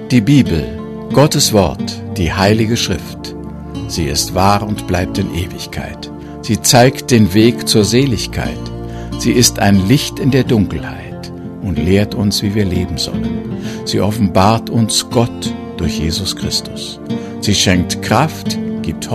Die Bibel, Gottes Wort, die Heilige Schrift. Sie ist wahr und bleibt in Ewigkeit. Sie zeigt den Weg zur Seligkeit. Sie ist ein Licht in der Dunkelheit und lehrt uns, wie wir leben sollen. Sie offenbart uns Gott durch Jesus Christus. Sie schenkt Kraft, gibt